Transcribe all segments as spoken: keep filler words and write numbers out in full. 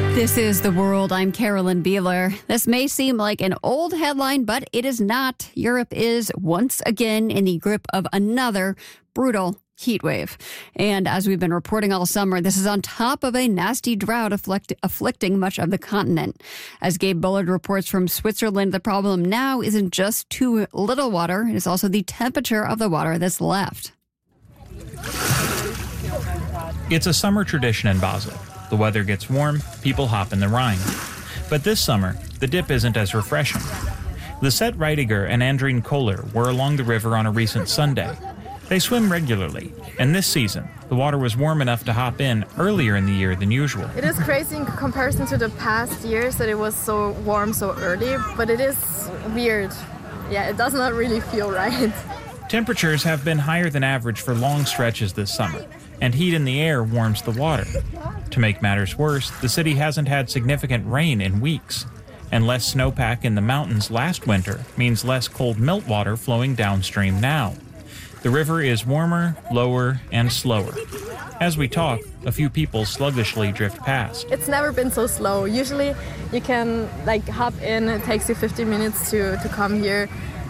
This is The World. I'm Carolyn Beeler. This may seem like an old headline, but it is not. Europe is once again in the grip of another brutal heat wave. And as we've been reporting all summer, this is on top of a nasty drought afflict- afflicting much of the continent. As Gabe Bullard reports from Switzerland, the problem now isn't just too little water, it is also the temperature of the water that's left. It's a summer tradition in Basel. The weather gets warm, people hop in the Rhine. But this summer, the dip isn't as refreshing. Lisette Reidiger and Andrine Kohler were along the river on a recent Sunday. They swim regularly, and this season, the water was warm enough to hop in earlier in the year than usual. It is crazy in comparison to the past years that it was so warm so early, but it is weird. Yeah, it does not really feel right. Temperatures have been higher than average for long stretches this summer, and heat in the air warms the water. To make matters worse, the city hasn't had significant rain in weeks, and less snowpack in the mountains last winter means less cold meltwater flowing downstream now. The river is warmer, lower, and slower. As we talk, a few people sluggishly drift past. It's never been so slow. Usually you can like hop in, it takes you fifteen minutes to, to come here,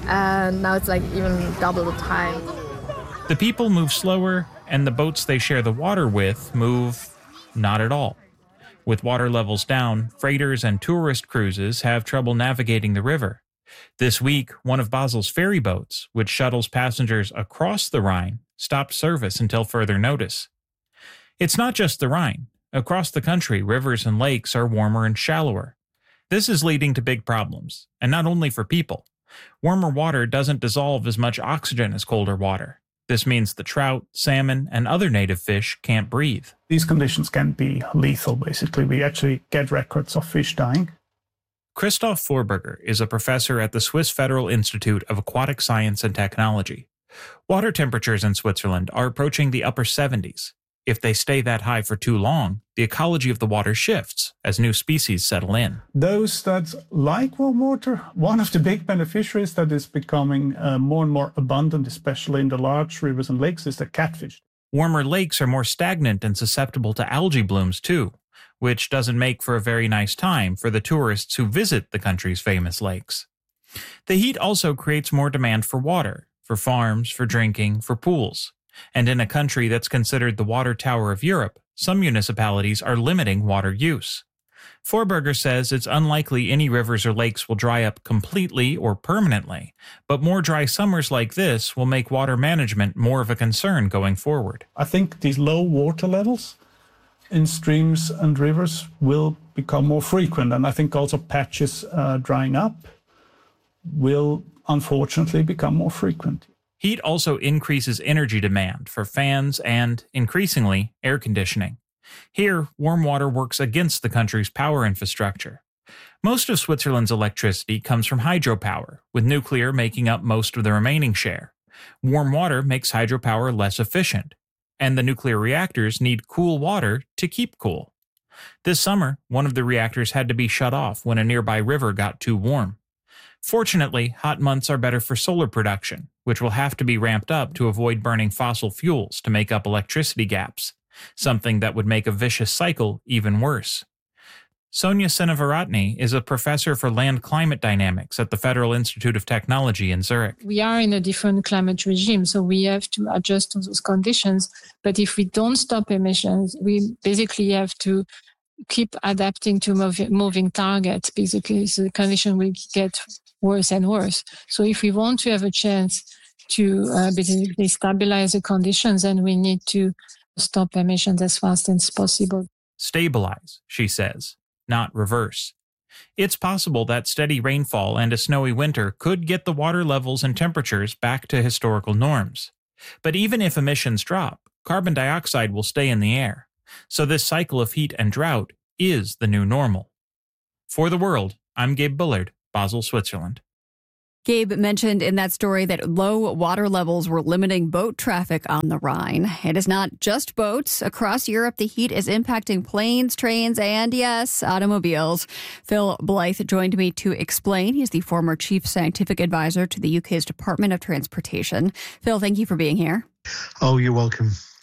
and now it's like even double the time. The people move slower, and the boats they share the water with move not at all. With water levels down, freighters and tourist cruises have trouble navigating the river. This week, one of Basel's ferry boats, which shuttles passengers across the Rhine, stopped service until further notice. It's not just the Rhine. Across the country, rivers and lakes are warmer and shallower. This is leading to big problems, and not only for people. Warmer water doesn't dissolve as much oxygen as colder water. This means the trout, salmon, and other native fish can't breathe. These conditions can be lethal, basically. We actually get records of fish dying. Christoph Vorberger is a professor at the Swiss Federal Institute of Aquatic Science and Technology. Water temperatures in Switzerland are approaching the upper seventies. If they stay that high for too long, the ecology of the water shifts as new species settle in. Those that like warm water, one of the big beneficiaries that is becoming uh, more and more abundant, especially in the large rivers and lakes, is the catfish. Warmer lakes are more stagnant and susceptible to algae blooms too, which doesn't make for a very nice time for the tourists who visit the country's famous lakes. The heat also creates more demand for water, for farms, for drinking, for pools. And in a country that's considered the water tower of Europe, some municipalities are limiting water use. Vorberger says it's unlikely any rivers or lakes will dry up completely or permanently, but more dry summers like this will make water management more of a concern going forward. I think these low water levels in streams and rivers will become more frequent, and I think also patches uh, drying up will unfortunately become more frequent. Heat also increases energy demand for fans and, increasingly, air conditioning. Here, warm water works against the country's power infrastructure. Most of Switzerland's electricity comes from hydropower, with nuclear making up most of the remaining share. Warm water makes hydropower less efficient, and the nuclear reactors need cool water to keep cool. This summer, one of the reactors had to be shut off when a nearby river got too warm. Fortunately, hot months are better for solar production, which will have to be ramped up to avoid burning fossil fuels to make up electricity gaps, something that would make a vicious cycle even worse. Sonia Seneviratne is a professor for land climate dynamics at the Federal Institute of Technology in Zurich. We are in a different climate regime, so we have to adjust to those conditions. But if we don't stop emissions, we basically have to keep adapting to mov- moving targets, basically. So the condition will get worse and worse. So if we want to have a chance to uh, basically stabilize the conditions, then we need to stop emissions as fast as possible. Stabilize, she says, not reverse. It's possible that steady rainfall and a snowy winter could get the water levels and temperatures back to historical norms. But even if emissions drop, carbon dioxide will stay in the air. So this cycle of heat and drought is the new normal. For The World, I'm Gabe Bullard, Basel, Switzerland. Gabe mentioned in that story that low water levels were limiting boat traffic on the Rhine. It is not just boats. Across Europe, the heat is impacting planes, trains, and, yes, automobiles. Phil Blythe joined me to explain. He's the former chief scientific advisor to the U K's Department of Transportation. Phil, thank you for being here. Oh, you're welcome.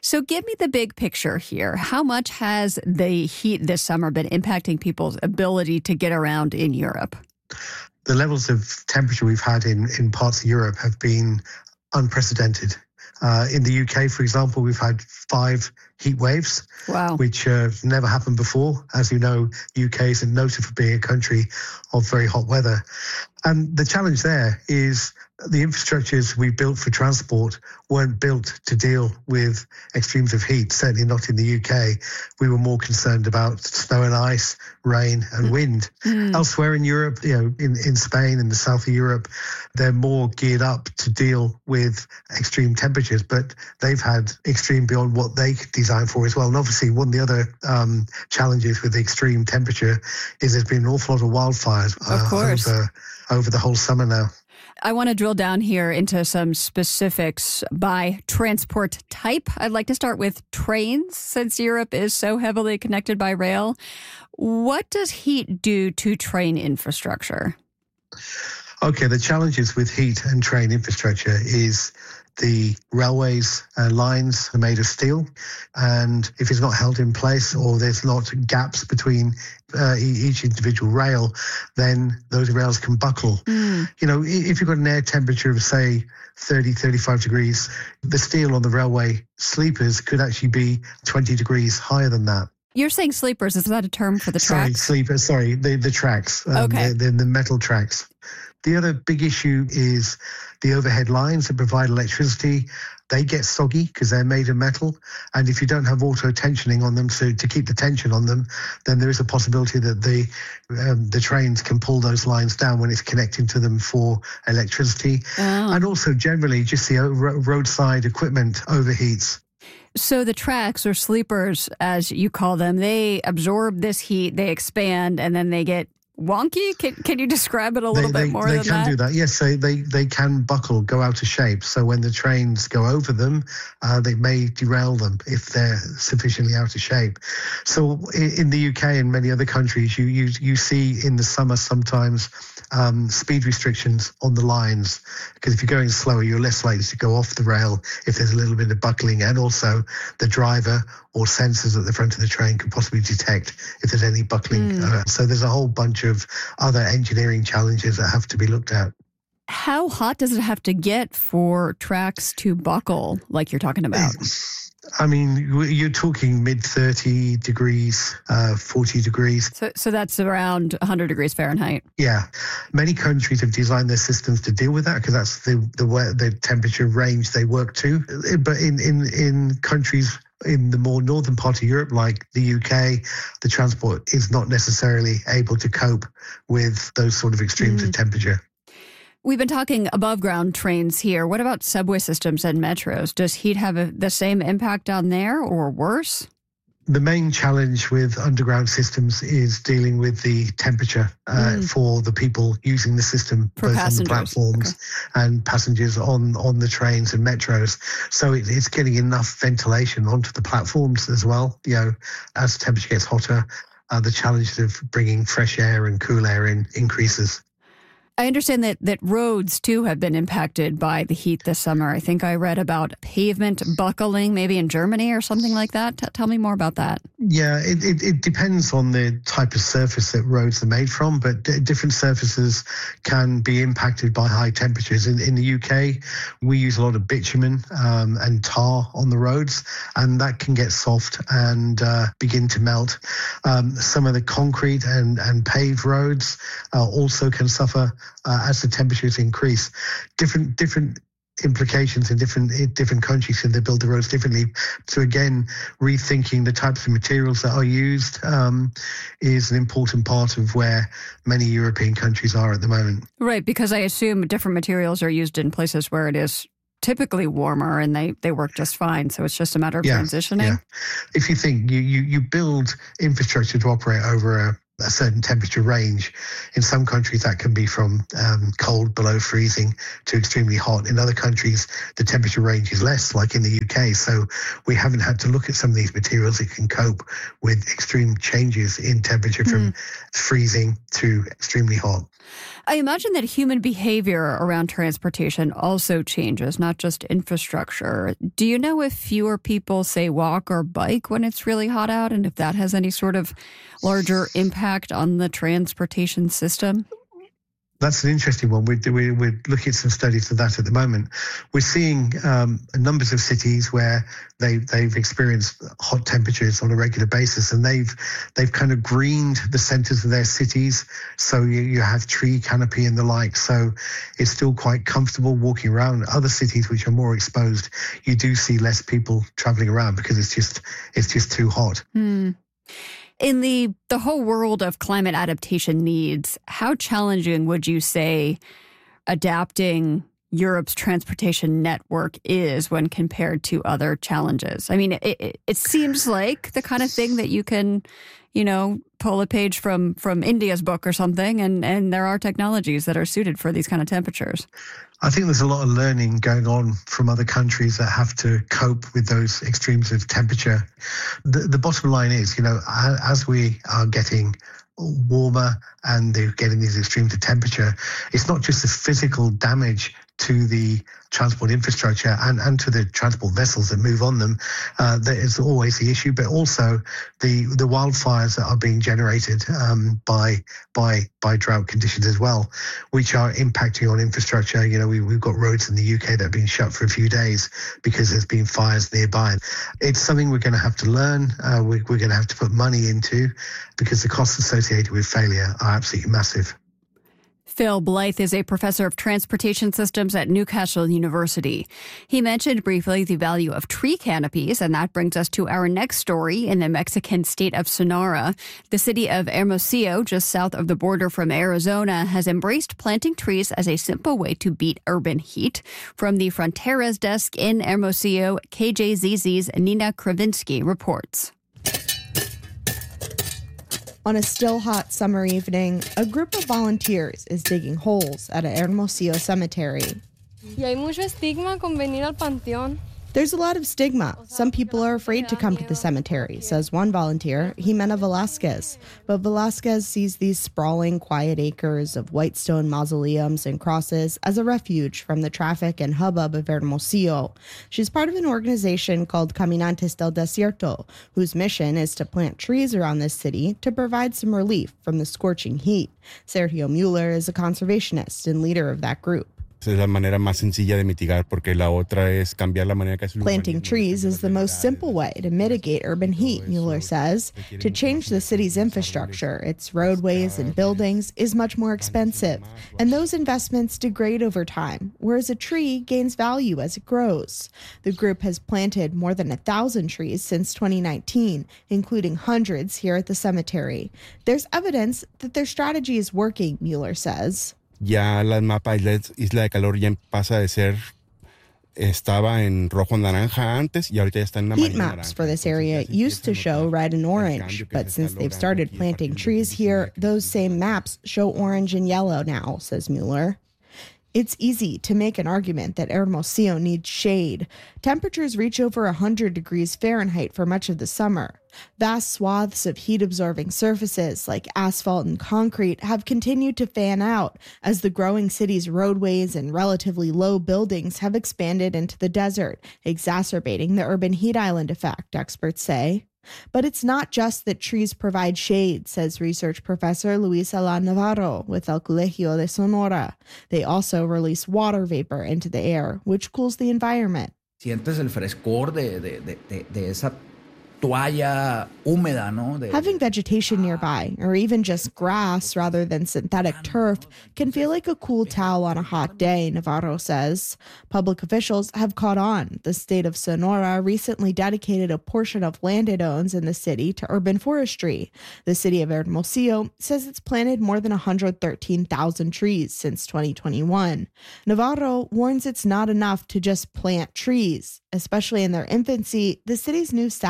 So give me the big picture here. How much has the heat this summer been impacting people's ability to get around in Europe? The levels of temperature we've had in, in parts of Europe have been unprecedented. Uh, in the U K, for example, we've had five heat waves, wow. which uh, never happened before. As you know, U K is noted for being a country of very hot weather. And the challenge there is the infrastructures we built for transport weren't built to deal with extremes of heat, certainly not in the U K. We were more concerned about snow and ice, rain and wind. Mm. Elsewhere in Europe, you know, in, in Spain and the south of Europe, they're more geared up to deal with extreme temperatures, but they've had extreme beyond what they could design for as well. And obviously one of the other um, challenges with the extreme temperature is there's been an awful lot of wildfires uh, of course. over, over the whole summer now. I want to drill down here into some specifics by transport type. I'd like to start with trains, since Europe is so heavily connected by rail. What does heat do to train infrastructure? Okay, the challenges with heat and train infrastructure is the railways uh, lines are made of steel, and if it's not held in place or there's not gaps between uh, each individual rail, then those rails can buckle. Mm. You know, if you've got an air temperature of, say, thirty, thirty-five degrees, the steel on the railway sleepers could actually be twenty degrees higher than that. You're saying sleepers, is that a term for the sorry, tracks? Sleepers, sorry, the, the tracks, um, okay. the, the, the metal tracks. The other big issue is the overhead lines that provide electricity. They get soggy because they're made of metal. And if you don't have auto tensioning on them, so to keep the tension on them, then there is a possibility that the um, the trains can pull those lines down when it's connecting to them for electricity. Oh. And also generally just the roadside equipment overheats. So the tracks, or sleepers, as you call them, they absorb this heat, they expand, and then they get wonky? Can can you describe it a little they, bit they, more they than that? They can do that. Yes, they, they, they can buckle, go out of shape. So when the trains go over them, uh, they may derail them if they're sufficiently out of shape. So in the U K and many other countries, you you, you see in the summer sometimes um, speed restrictions on the lines, because if you're going slower, you're less likely to go off the rail if there's a little bit of buckling, and also the driver or sensors at the front of the train can possibly detect if there's any buckling. Mm. Uh, so there's a whole bunch of other engineering challenges that have to be looked at. How hot does it have to get for tracks to buckle, like you're talking about? I mean, you're talking mid thirty degrees, uh, forty degrees. So, so that's around one hundred degrees Fahrenheit. Yeah. Many countries have designed their systems to deal with that because that's the, the the temperature range they work to. But in, in, in countries in the more northern part of Europe, like the U K, the transport is not necessarily able to cope with those sort of extremes mm. of temperature. We've been talking above ground trains here. What about subway systems and metros? Does heat have a, the same impact on there or worse? The main challenge with underground systems is dealing with the temperature uh, mm. for the people using the system, for both passengers. on the platforms okay. and passengers on, on the trains and metros. So it, it's getting enough ventilation onto the platforms as well. You know, as the temperature gets hotter, uh, the challenge of bringing fresh air and cool air in increases. I understand that, that roads, too, have been impacted by the heat this summer. I think I read about pavement buckling, maybe in Germany or something like that. T- tell me more about that. Yeah, it, it, it depends on the type of surface that roads are made from, but d- different surfaces can be impacted by high temperatures. In, in the U K, we use a lot of bitumen um, and tar on the roads, and that can get soft and uh, begin to melt. Um, some of the concrete and, and paved roads uh, also can suffer Uh, as the temperatures increase. Different different implications in different in different countries, and they build the roads differently. So again, rethinking the types of materials that are used um, is an important part of where many European countries are at the moment. Right, because I assume different materials are used in places where it is typically warmer and they, they work just fine. So it's just a matter of yeah, transitioning. Yeah. If you think you, you, you build infrastructure to operate over a a certain temperature range. In some countries, that can be from um, cold below freezing to extremely hot. In other countries, the temperature range is less, like in the U K. So we haven't had to look at some of these materials that can cope with extreme changes in temperature from mm. freezing to extremely hot. I imagine that human behavior around transportation also changes, not just infrastructure. Do you know if fewer people, say, walk or bike when it's really hot out, and if that has any sort of larger impact on the transportation system? That's an interesting one. We're, we're, we're looking at some studies of that at the moment. We're seeing um, numbers of cities where they, they've experienced hot temperatures on a regular basis, and they've they've kind of greened the centers of their cities. So you, you have tree canopy and the like. So it's still quite comfortable walking around. Other cities which are more exposed, you do see less people traveling around because it's just it's just too hot. Mm. In the, the whole world of climate adaptation needs, how challenging would you say adapting Europe's transportation network is when compared to other challenges? I mean, it, it, it seems like the kind of thing that you can, you know, pull a page from, from India's book or something, and, and there are technologies that are suited for these kind of temperatures. I think there's a lot of learning going on from other countries that have to cope with those extremes of temperature. The, the bottom line is, you know, as we are getting warmer and they're getting these extremes of temperature, it's not just the physical damage to the transport infrastructure and, and to the transport vessels that move on them. Uh, that is always the issue, but also the the wildfires that are being generated um, by by by drought conditions as well, which are impacting on infrastructure. You know, we, we've got roads in the U K that have been shut for a few days because there's been fires nearby. It's something we're going to have to learn. Uh, we, we're going to have to put money into because the costs associated with failure are absolutely massive. Phil Blythe is a professor of transportation systems at Newcastle University. He mentioned briefly the value of tree canopies, and that brings us to our next story in the Mexican state of Sonora. The city of Hermosillo, just south of the border from Arizona, has embraced planting trees as a simple way to beat urban heat. From the Fronteras desk in Hermosillo, K J Z Z's Nina Kravinsky reports. On a still hot summer evening, a group of volunteers is digging holes at a Hermosillo cemetery. Y hay mucho estigma con venir al panteón. There's a lot of stigma. Some people are afraid to come to the cemetery, says one volunteer, Jimena Velasquez. But Velasquez sees these sprawling, quiet acres of white stone mausoleums and crosses as a refuge from the traffic and hubbub of Hermosillo. She's part of an organization called Caminantes del Desierto, whose mission is to plant trees around this city to provide some relief from the scorching heat. Sergio Mueller is a conservationist and leader of that group. Planting trees is the most simple way to mitigate urban heat, Mueller says. To change the city's infrastructure, its roadways and buildings, is much more expensive. And those investments degrade over time, whereas a tree gains value as it grows. The group has planted more than a thousand trees since twenty nineteen, including hundreds here at the cemetery. There's evidence that their strategy is working, Mueller says. Ya la mapa Isla de Calor ya pasa de ser estaba en rojo naranja antes y ahorita ya está en amarillo. Heat maps for this area used to show red and orange, but since they've started planting trees here, those same maps show orange and yellow now, says Mueller. It's easy to make an argument that Hermosillo needs shade. Temperatures reach over one hundred degrees Fahrenheit for much of the summer. Vast swaths of heat-absorbing surfaces like asphalt and concrete have continued to fan out as the growing city's roadways and relatively low buildings have expanded into the desert, exacerbating the urban heat island effect, experts say. But it's not just that trees provide shade, says research professor Luis Alan Navarro with El Colegio de Sonora. They also release water vapor into the air, which cools the environment. Sientes el frescor de, de, de, de esa toalla húmeda, ¿no? De, Having vegetation nearby, or even just grass rather than synthetic turf, can feel like a cool towel on a hot day, Navarro says. Public officials have caught on. The state of Sonora recently dedicated a portion of land it owns in the city to urban forestry. The city of Hermosillo says it's planted more than one hundred thirteen thousand trees since twenty twenty-one. Navarro warns it's not enough to just plant trees. Especially in their infancy, the city's new saplings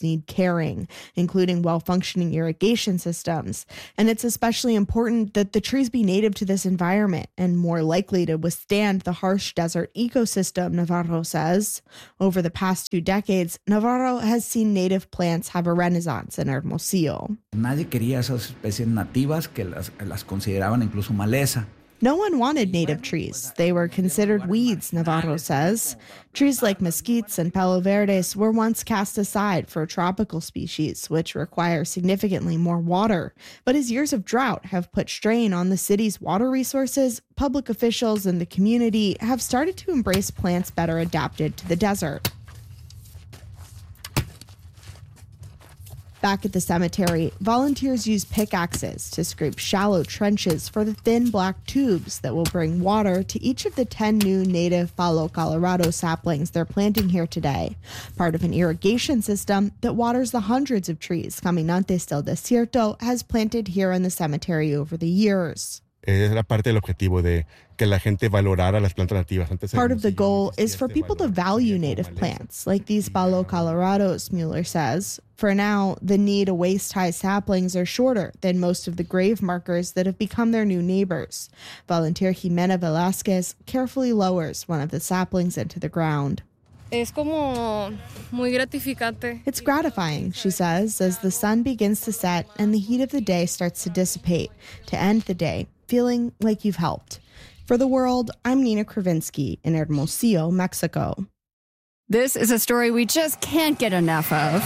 need caring, including well-functioning irrigation systems. And it's especially important that the trees be native to this environment and more likely to withstand the harsh desert ecosystem, Navarro says. Over the past two decades, Navarro has seen native plants have a renaissance in Hermosillo. Nadie quería esas especies nativas que las, las consideraban incluso maleza. No one wanted native trees. They were considered weeds, Navarro says. Trees like mesquites and palo verdes were once cast aside for tropical species, which require significantly more water. But as years of drought have put strain on the city's water resources, public officials and the community have started to embrace plants better adapted to the desert. Back at the cemetery, volunteers use pickaxes to scrape shallow trenches for the thin black tubes that will bring water to each of the ten new native Palo Colorado saplings they're planting here today, part of an irrigation system that waters the hundreds of trees Caminantes del Desierto has planted here in the cemetery over the years. Era parte del objetivo de que la gente valorara las plantas nativas. Part of the goal is for people to value native plants, like these Palo Colorados, Mueller says. For now, the knee to waist-high saplings are shorter than most of the grave markers that have become their new neighbors. Volunteer Jimena Velasquez carefully lowers one of the saplings into the ground. Es como muy gratificante. It's gratifying, she says, as the sun begins to set and the heat of the day starts to dissipate, to end the day feeling like you've helped. For The World, I'm Nina Kravinsky in Hermosillo, Mexico. This is a story we just can't get enough of.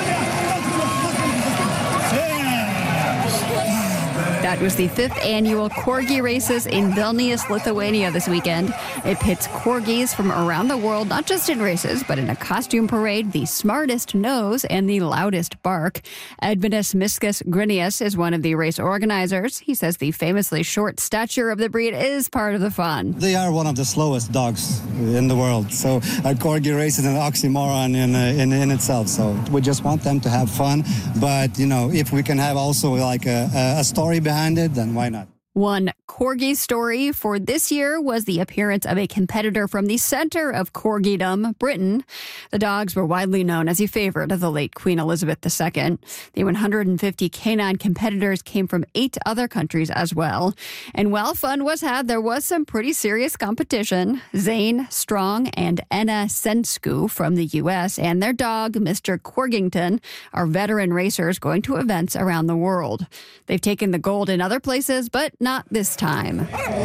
That was the fifth annual Corgi Races in Vilnius, Lithuania this weekend. It pits corgis from around the world, not just in races, but in a costume parade, the smartest nose and the loudest bark. Edvinas Miskas Grinius is one of the race organizers. He says the famously short stature of the breed is part of the fun. They are one of the slowest dogs in the world, so a Corgi race is an oxymoron in, uh, in, in itself. So we just want them to have fun, but, you know, if we can have also like a, a story behind it, then why not? One Corgi story for this year was the appearance of a competitor from the center of Corgidom, Britain. The dogs were widely known as a favorite of the late Queen Elizabeth the Second. The one hundred fifty canine competitors came from eight other countries as well. And while fun was had, there was some pretty serious competition. Zane Strong and Enna Sensku from the U S and their dog, Mister Corgington, are veteran racers going to events around the world. They've taken the gold in other places, but not this time.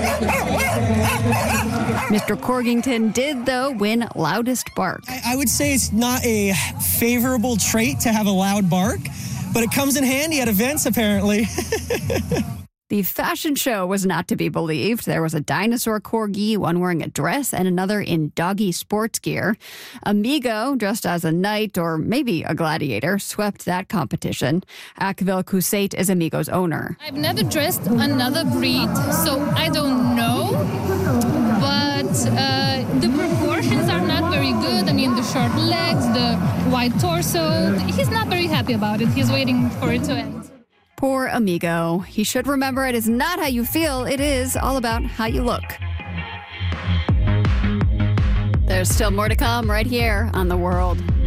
Mister Corgington did, though, win loudest bark. I would say it's not a favorable trait to have a loud bark, but it comes in handy at events, apparently. The fashion show was not to be believed. There was a dinosaur corgi, one wearing a dress, and another in doggy sports gear. Amigo, dressed as a knight or maybe a gladiator, swept that competition. Akvel Kusait is Amigo's owner. I've never dressed another breed, so I don't know. But uh, the proportions are not very good. I mean, the short legs, the wide torso. He's not very happy about it. He's waiting for it to end. Poor Amigo. He should remember it is not how you feel. It is all about how you look. There's still more to come right here on The World.